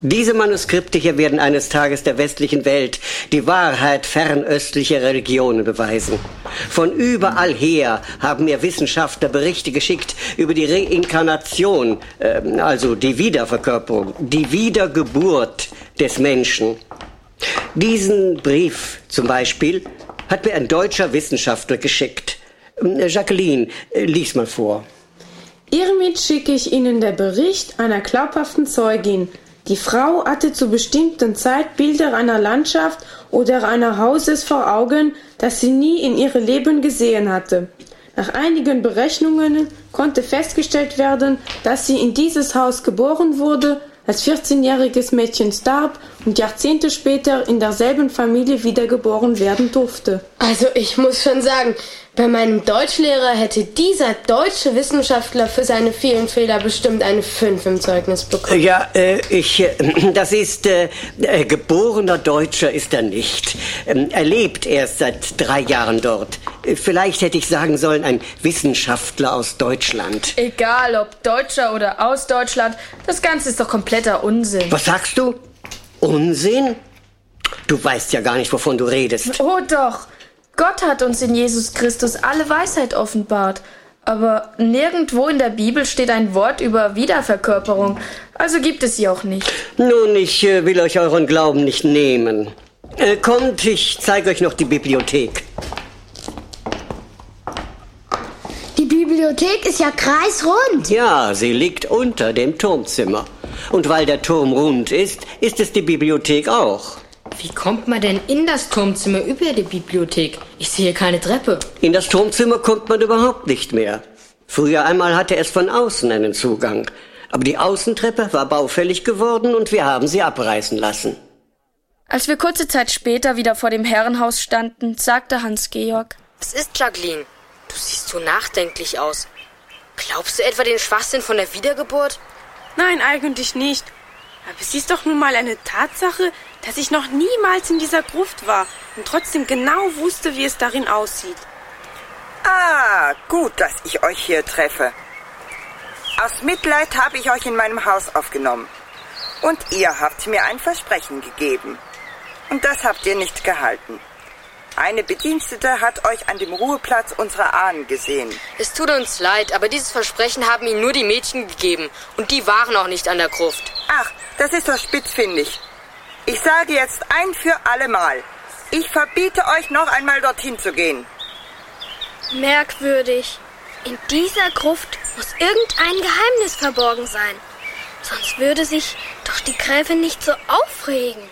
Diese Manuskripte hier werden eines Tages der westlichen Welt die Wahrheit fernöstlicher Religionen beweisen. Von überall her haben mir Wissenschaftler Berichte geschickt über die Reinkarnation, also die Wiederverkörperung, die Wiedergeburt des Menschen. Diesen Brief zum Beispiel hat mir ein deutscher Wissenschaftler geschickt. Jacqueline, lies mal vor. Hiermit schicke ich Ihnen den Bericht einer glaubhaften Zeugin. Die Frau hatte zu bestimmten Zeit Bilder einer Landschaft oder einer Hauses vor Augen, das sie nie in ihrem Leben gesehen hatte. Nach einigen Berechnungen konnte festgestellt werden, dass sie in dieses Haus geboren wurde, als 14-jähriges Mädchen starb und Jahrzehnte später in derselben Familie wiedergeboren werden durfte. Also ich muss schon sagen, bei meinem Deutschlehrer hätte dieser deutsche Wissenschaftler für seine vielen Fehler bestimmt eine 5 im Zeugnis bekommen. Ja, geborener Deutscher ist er nicht. Er lebt erst seit 3 Jahren dort. Vielleicht hätte ich sagen sollen, ein Wissenschaftler aus Deutschland. Egal, ob Deutscher oder aus Deutschland, das Ganze ist doch kompletter Unsinn. Was sagst du? Unsinn? Du weißt ja gar nicht, wovon du redest. Oh doch, Gott hat uns in Jesus Christus alle Weisheit offenbart. Aber nirgendwo in der Bibel steht ein Wort über Wiederverkörperung. Also gibt es sie auch nicht. Nun, ich will euch euren Glauben nicht nehmen. Kommt, ich zeige euch noch die Bibliothek. Die Bibliothek ist ja kreisrund. Ja, sie liegt unter dem Turmzimmer. Und weil der Turm rund ist, ist es die Bibliothek auch. Wie kommt man denn in das Turmzimmer über die Bibliothek? Ich sehe keine Treppe. In das Turmzimmer kommt man überhaupt nicht mehr. Früher einmal hatte es von außen einen Zugang. Aber die Außentreppe war baufällig geworden und wir haben sie abreißen lassen. Als wir kurze Zeit später wieder vor dem Herrenhaus standen, sagte Hans-Georg: Was ist, Jacqueline? Du siehst so nachdenklich aus. Glaubst du etwa den Schwachsinn von der Wiedergeburt? Nein, eigentlich nicht. Aber es ist doch nun mal eine Tatsache, dass ich noch niemals in dieser Gruft war und trotzdem genau wusste, wie es darin aussieht. Ah, gut, dass ich euch hier treffe. Aus Mitleid habe ich euch in meinem Haus aufgenommen. Und ihr habt mir ein Versprechen gegeben. Und das habt ihr nicht gehalten. Eine Bedienstete hat euch an dem Ruheplatz unserer Ahnen gesehen. Es tut uns leid, aber dieses Versprechen haben Ihnen nur die Mädchen gegeben. Und die waren auch nicht an der Gruft. Ach, das ist doch spitzfindig. Ich sage jetzt ein für alle Mal. Ich verbiete euch noch einmal dorthin zu gehen. Merkwürdig. In dieser Gruft muss irgendein Geheimnis verborgen sein. Sonst würde sich doch die Gräfin nicht so aufregen.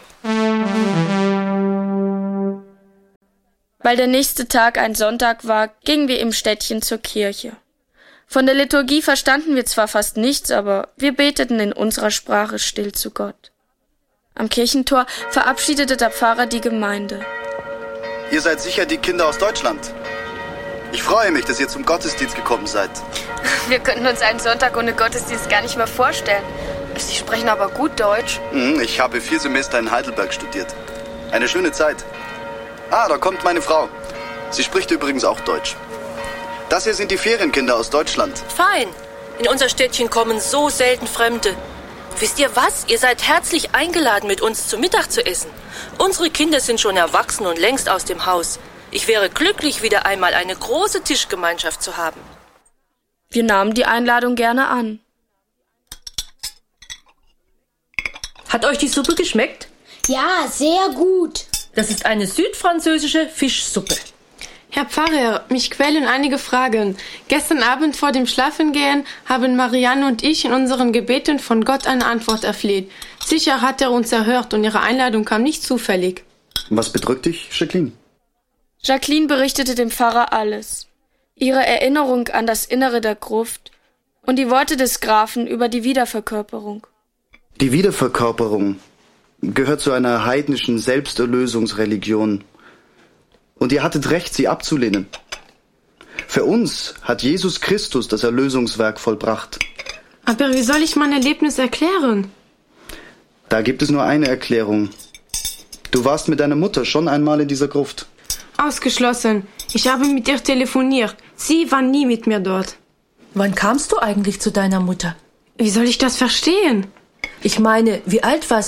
Weil der nächste Tag ein Sonntag war, gingen wir im Städtchen zur Kirche. Von der Liturgie verstanden wir zwar fast nichts, aber wir beteten in unserer Sprache still zu Gott. Am Kirchentor verabschiedete der Pfarrer die Gemeinde. Ihr seid sicher die Kinder aus Deutschland. Ich freue mich, dass ihr zum Gottesdienst gekommen seid. Wir könnten uns einen Sonntag ohne Gottesdienst gar nicht mehr vorstellen. Sie sprechen aber gut Deutsch. Ich habe 4 Semester in Heidelberg studiert. Eine schöne Zeit. Ah, da kommt meine Frau. Sie spricht übrigens auch Deutsch. Das hier sind die Ferienkinder aus Deutschland. Fein. In unser Städtchen kommen so selten Fremde. Wisst ihr was? Ihr seid herzlich eingeladen, mit uns zu Mittag zu essen. Unsere Kinder sind schon erwachsen und längst aus dem Haus. Ich wäre glücklich, wieder einmal eine große Tischgemeinschaft zu haben. Wir nahmen die Einladung gerne an. Hat euch die Suppe geschmeckt? Ja, sehr gut. Das ist eine südfranzösische Fischsuppe. Herr Pfarrer, mich quälen einige Fragen. Gestern Abend vor dem Schlafengehen haben Marianne und ich in unseren Gebeten von Gott eine Antwort erfleht. Sicher hat er uns erhört und Ihre Einladung kam nicht zufällig. Was bedrückt dich, Jacqueline? Jacqueline berichtete dem Pfarrer alles. Ihre Erinnerung an das Innere der Gruft und die Worte des Grafen über die Wiederverkörperung. Die Wiederverkörperung gehört zu einer heidnischen Selbsterlösungsreligion. Und ihr hattet recht, sie abzulehnen. Für uns hat Jesus Christus das Erlösungswerk vollbracht. Aber wie soll ich mein Erlebnis erklären? Da gibt es nur eine Erklärung. Du warst mit deiner Mutter schon einmal in dieser Gruft. Ausgeschlossen. Ich habe mit ihr telefoniert. Sie war nie mit mir dort. Wann kamst du eigentlich zu deiner Mutter? Wie soll ich das verstehen? Ich meine, wie alt war